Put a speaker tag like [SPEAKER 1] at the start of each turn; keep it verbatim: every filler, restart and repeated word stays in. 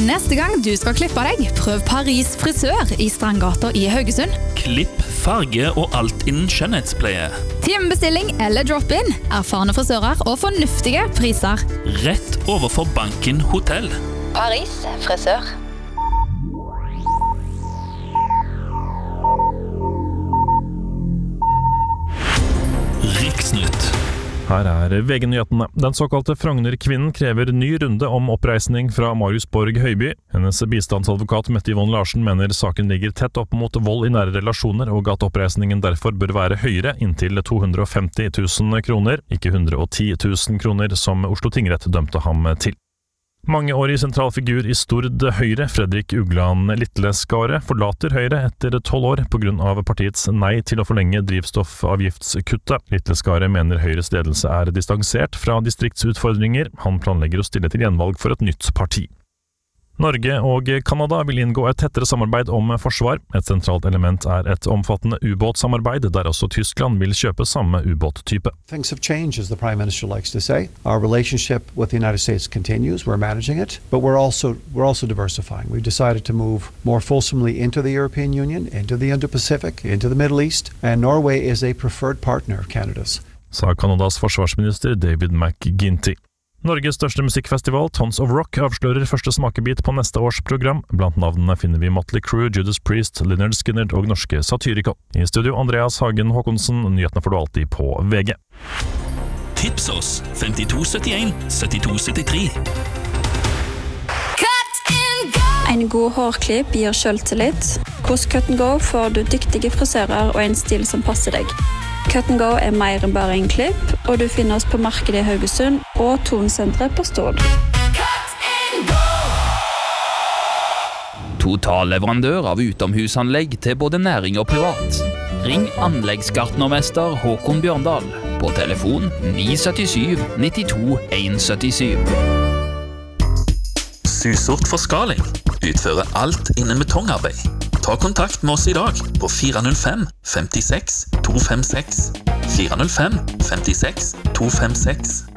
[SPEAKER 1] Neste gang du skal klippe deg, prøv Paris frisør i Strandgata i Haugesund.
[SPEAKER 2] Klipp, farge og alt innen skjønnhetspleie.
[SPEAKER 1] Timebestilling eller drop-in, erfarne frisører og fornuftige priser.
[SPEAKER 2] Rett overfor Banken Hotell.
[SPEAKER 1] Paris frisør.
[SPEAKER 2] Riksnytt.
[SPEAKER 3] Her er V G-nyhetene. Den såkalte Frogner-kvinnen krever ny runde om oppreisning fra Marius Borg Høiby. Hennes bistandsadvokat Mette Yvonne Larsen mener saken ligger tett opp mot vold i nære relasjoner, og at oppreisningen derfor bør være høyere, inntil to hundre og femti tusen kroner, ikke hundre og ti tusen kroner, som Oslo tingrett dømte ham til. Mangeårig sentral figur i Stord Høyre, Fredrik Ugland Litleskaret, forlater Høyre etter tolv år på grunn av partiets nei til å forlenge drivstoffavgiftskuttet. Litleskaret mener Høyres ledelse er distansert fra distriktsutfordringer. Han planlegger å stille til gjenvalg for et nytt parti. Norge og Kanada vil inngå et tettere samarbeid om forsvar. Et sentralt element er et omfattende ubåtsamarbeid, der også Tyskland vil kjøpe samme ubåttype.
[SPEAKER 4] Things have changed, as the Prime Minister likes to say. Our relationship with the United States continues. We're managing it, but we're also we're also diversifying. We've decided to move more fulsomely into the European Union, into the Indo-Pacific, into the Middle East, and Norway is a preferred partner of Canada's.
[SPEAKER 3] Sa Kanadas forsvarsminister David McGuinty. Norges største musikkfestival, Tons of Rock, avslører første smakebit på neste års program. Blant navnene finner vi Motley Crue, Judas Priest, Lynyrd Skynyrd og norske Satyricon. I studio Andreas Hagen Håkonsen, nyhetene får du alltid på V G.
[SPEAKER 2] Tips oss femtito syttien syttito syttitre.
[SPEAKER 5] En god hårklipp gir selvtillit. Hos Cut and Go får du dyktige frisører og en stil som passer deg. Cut and Go er mer enn bare en klipp, og du finner oss på markedet i Haugesund og Tonsenteret på Stord.
[SPEAKER 6] Totalleverandør av utomhusanlegg til både næring og privat. Ring anleggsgartnermester Håkon Bjørndal på telefon ni sytti sju nittito en sytti sju.
[SPEAKER 2] Susort Forskaling utfører alt innen betongarbeid. Ta kontakt med oss i dag på fire null fem fem seks to fem seks, fire null fem fem seks to fem seks.